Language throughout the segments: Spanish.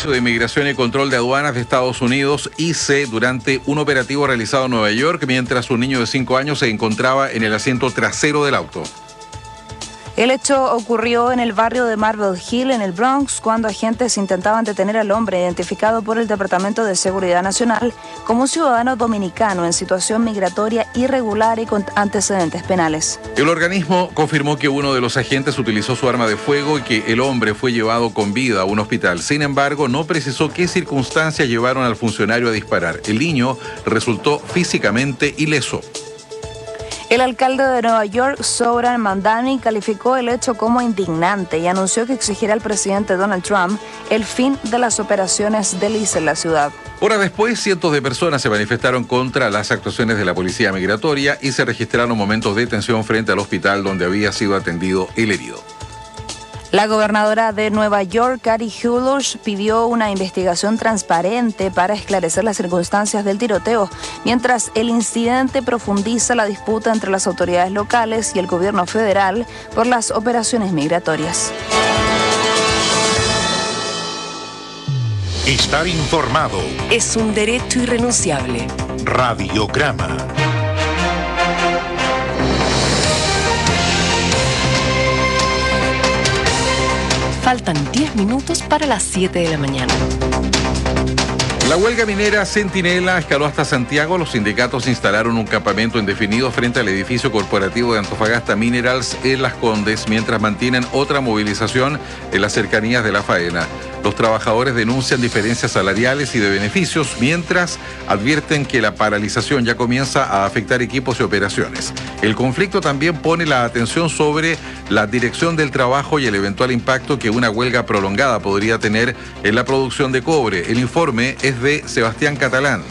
Servicio de Inmigración y Control de Aduanas de Estados Unidos, ICE, durante un operativo realizado en Nueva York mientras un niño de 5 años se encontraba en el asiento trasero del auto. El hecho ocurrió en el barrio de Marble Hill, en el Bronx, cuando agentes intentaban detener al hombre identificado por el Departamento de Seguridad Nacional como un ciudadano dominicano en situación migratoria irregular y con antecedentes penales. El organismo confirmó que uno de los agentes utilizó su arma de fuego y que el hombre fue llevado con vida a un hospital. Sin embargo, no precisó qué circunstancias llevaron al funcionario a disparar. El niño resultó físicamente ileso. El alcalde de Nueva York, Zohran Mamdani, calificó el hecho como indignante y anunció que exigirá al presidente Donald Trump el fin de las operaciones del ICE en la ciudad. Horas después, cientos de personas se manifestaron contra las actuaciones de la policía migratoria y se registraron momentos de tensión frente al hospital donde había sido atendido el herido. La gobernadora de Nueva York, Kathy Hochul, pidió una investigación transparente para esclarecer las circunstancias del tiroteo, mientras el incidente profundiza la disputa entre las autoridades locales y el gobierno federal por las operaciones migratorias. Estar informado es un derecho irrenunciable. Radiograma. Faltan 10 minutos para las 7 de la mañana. La huelga minera Centinela escaló hasta Santiago. Los sindicatos instalaron un campamento indefinido frente al edificio corporativo de Antofagasta Minerals en Las Condes, mientras mantienen otra movilización en las cercanías de La Faena. Los trabajadores denuncian diferencias salariales y de beneficios, mientras advierten que la paralización ya comienza a afectar equipos y operaciones. El conflicto también pone la atención sobre la dirección del trabajo y el eventual impacto que una huelga prolongada podría tener en la producción de cobre. El informe es de Sebastián Catalán.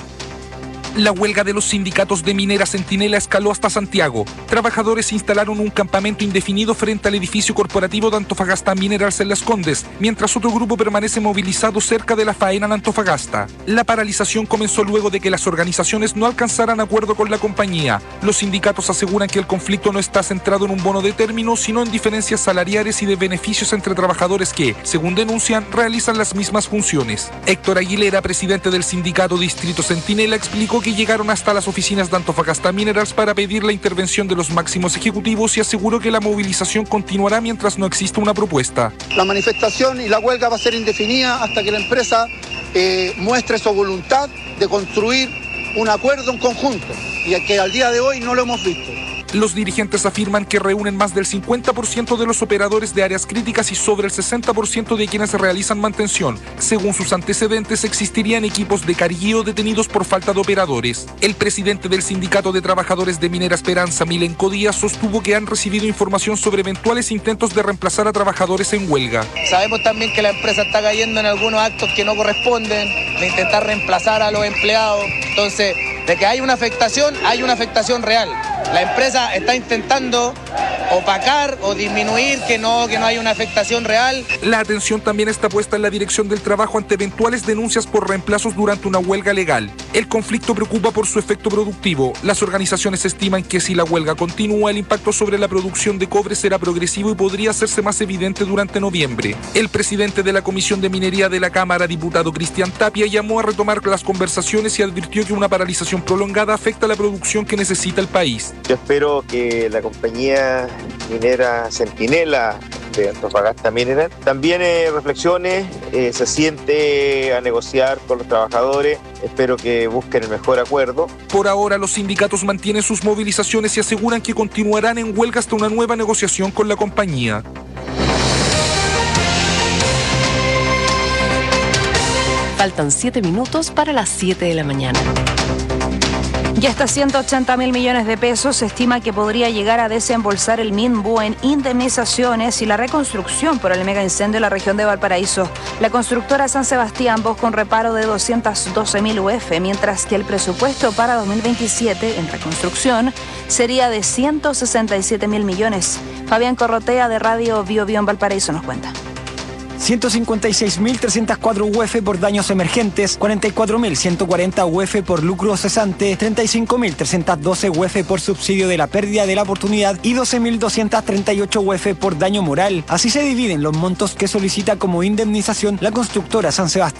La huelga de los sindicatos de minera Centinela escaló hasta Santiago. Trabajadores instalaron un campamento indefinido frente al edificio corporativo de Antofagasta Minerals en Las Condes, mientras otro grupo permanece movilizado cerca de La Faena en Antofagasta. La paralización comenzó luego de que las organizaciones no alcanzaran acuerdo con la compañía. Los sindicatos aseguran que el conflicto no está centrado en un bono de término, sino en diferencias salariales y de beneficios entre trabajadores que, según denuncian, realizan las mismas funciones. Héctor Aguilera, presidente del sindicato Distrito Centinela, explicó que llegaron hasta las oficinas de Antofagasta Minerals para pedir la intervención de los máximos ejecutivos y aseguró que la movilización continuará mientras no exista una propuesta. La manifestación y la huelga va a ser indefinida hasta que la empresa muestre su voluntad de construir un acuerdo en conjunto, y que al día de hoy no lo hemos visto. Los dirigentes afirman que reúnen más del 50% de los operadores de áreas críticas y sobre el 60% de quienes realizan mantención. Según sus antecedentes, existirían equipos de carguío detenidos por falta de operadores. El presidente del Sindicato de Trabajadores de Minera Esperanza, Milenko Díaz, sostuvo que han recibido información sobre eventuales intentos de reemplazar a trabajadores en huelga. Sabemos también que la empresa está cayendo en algunos actos que no corresponden, de intentar reemplazar a los empleados. Entonces, de que hay una afectación real. La empresa está intentando opacar o disminuir que no hay una afectación real. La atención también está puesta en la Dirección del Trabajo ante eventuales denuncias por reemplazos durante una huelga legal. El conflicto preocupa por su efecto productivo. Las organizaciones estiman que si la huelga continúa, el impacto sobre la producción de cobre será progresivo y podría hacerse más evidente durante noviembre. El presidente de la Comisión de Minería de la Cámara, diputado Cristian Tapia, llamó a retomar las conversaciones y advirtió que una paralización prolongada afecta la producción que necesita el país. Yo espero que la compañía minera Centinela de Antofagasta Mineral también reflexione, se siente a negociar con los trabajadores. Espero que busquen el mejor acuerdo. Por ahora, los sindicatos mantienen sus movilizaciones y aseguran que continuarán en huelga hasta una nueva negociación con la compañía. Faltan 7 minutos para las 7 de la mañana. Y hasta 180.000 millones de pesos se estima que podría llegar a desembolsar el MINBU en indemnizaciones y la reconstrucción por el mega incendio en la región de Valparaíso. La constructora San Sebastián busca un reparo de 212.000 UF, mientras que el presupuesto para 2027 en reconstrucción sería de 167.000 millones. Fabián Corrotea de Radio Bio Bio en Valparaíso nos cuenta. 156.304 UF por daños emergentes, 44.140 UF por lucro cesante, 35.312 UF por subsidio de la pérdida de la oportunidad y 12.238 UF por daño moral. Así se dividen los montos que solicita como indemnización la constructora San Sebastián.